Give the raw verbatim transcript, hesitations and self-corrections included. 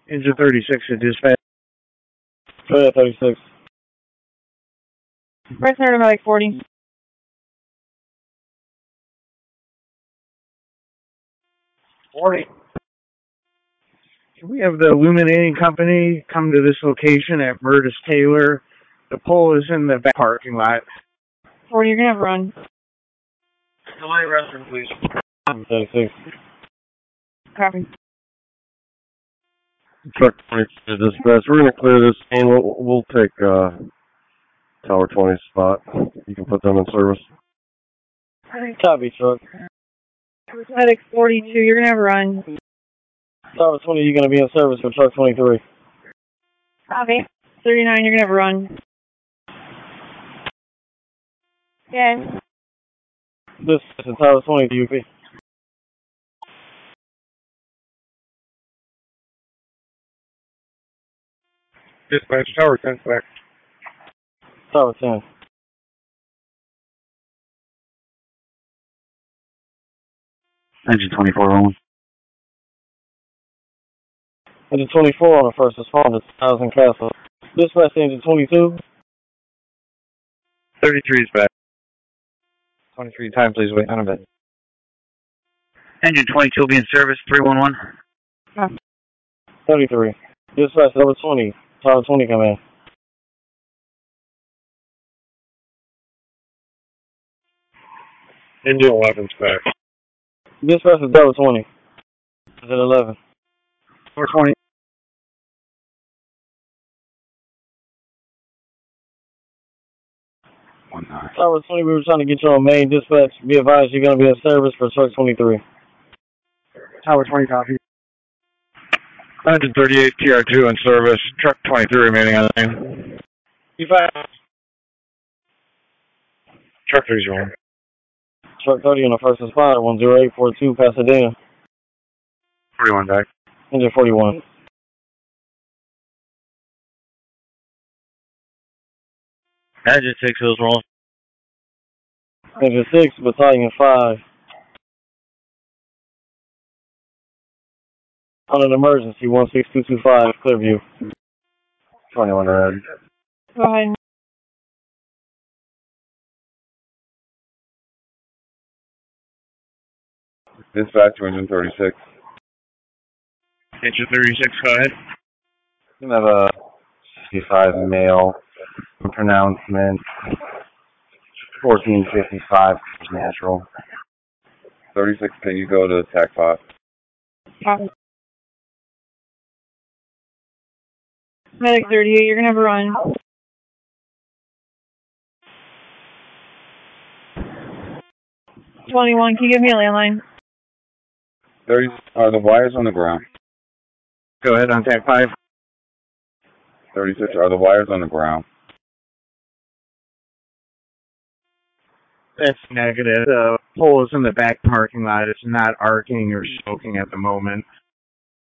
Engine thirty-six at dispatch. Go ahead, thirty-six. Press number like forty. forty. Can we have the illuminating company come to this location at Murtis Taylor? The pole is in the back parking lot. forty, you're going to have a run. Delay restroom, please. thirty-six. Copy. Truck twenty to dispatch. We're going to clear this scene. We'll, we'll take uh, Tower twenty's spot. You can put them in service. Copy, truck. Medic forty-two, you're going to have a run. Tower twenty, you're going to be in service for truck twenty-three. Copy. thirty-nine, you're going to have a run. Yes. This is Tower twenty to U P. Dispatch, Tower ten back. Tower ten. Engine twenty-four rolling. Engine twenty-four on the first responder, Thousand Castle. Dispatch engine twenty-two. thirty-three is back. twenty-three, time please, wait on a bit. Engine twenty-two will be in service, three one one. thirty-three. Dispatch number twenty. Tower twenty come in. Engine eleven's back. Dispatch is Tower twenty. Is at eleven. four twenty. One nine. Tower twenty, we were trying to get you on main dispatch. Be advised you're going to be in service for truck twenty-three. Tower twenty, copy. Engine thirty-eight, T R two in service. Truck twenty-three remaining on the lane. You fast. Truck three's rolling. Truck thirty on the first responder, one zero eight four two, Pasadena. forty-one back. Engine forty-one. Engine six is rolling. Engine six, Battalion five. On an emergency, one six two two five, Clearview. twenty-one red. Go ahead. Dispatch to engine thirty-six. Engine thirty-six, go ahead. You have a sixty-five male pronouncement. fourteen fifty-five natural. thirty-six, can you go to attack five? Copy. Medic thirty-eight, you're going to have a run. twenty-one, can you give me a landline? thirty, are the wires on the ground? Go ahead on attack five. thirty-six, are the wires on the ground? That's negative. The pole is in the back parking lot. It's not arcing or soaking at the moment.